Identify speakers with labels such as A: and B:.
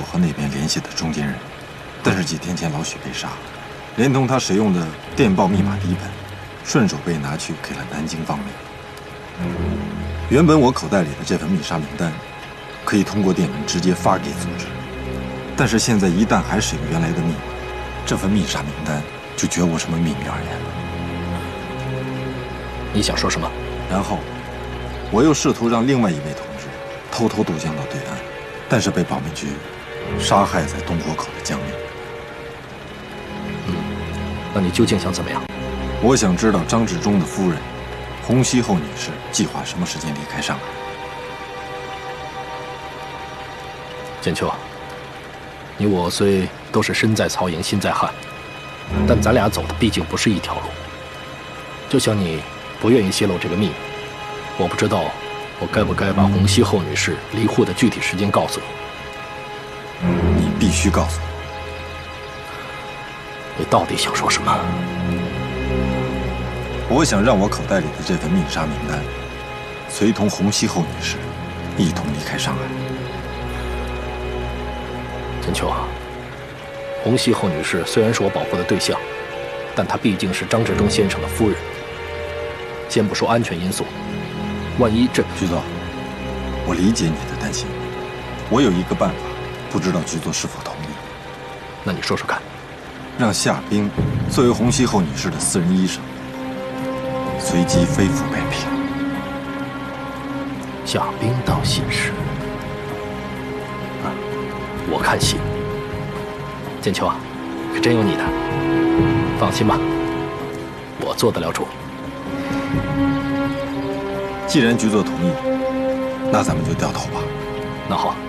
A: 和那边联系的中间人，但是几天前老许被杀，连同他使用的电报密码底本，顺手被拿去给了南京方面。原本我口袋里的这份密杀名单，可以通过电文直接发给组织，但是现在一旦还使用原来的密码，这份密杀名单就绝无什么秘密而言了。
B: 你想说什么？
A: 然后，我又试图让另外一位同志偷偷渡江到对岸，但是被保密局杀害在东火口的江面。
B: 那你究竟想怎么样？
A: 我想知道张治中的夫人洪熙后女士计划什么时间离开上海。
B: 建秋，你我虽都是身在曹营心在汉，但咱俩走的毕竟不是一条路。就像你不愿意泄露这个秘密，我不知道我该不该把洪熙后女士离沪的具体时间告诉你。
A: 你必须告诉我，
B: 你到底想说什么？
A: 我想让我口袋里的这份密杀名单，随同洪熙后女士一同离开上海。
B: 建秋啊，洪熙后女士虽然是我保护的对象，但她毕竟是张治中先生的夫人。先不说安全因素，万一这……
A: 局座，我理解你的担心。我有一个办法，不知道局座是否同意？
B: 那你说说看。
A: 让夏冰作为洪熙后女士的私人医生，随机飞赴北平。
B: 夏冰当信使，我看行。建秋啊，可真有你的。放心吧，我做得了主。
A: 既然局座同意，那咱们就掉头吧。
B: 那好。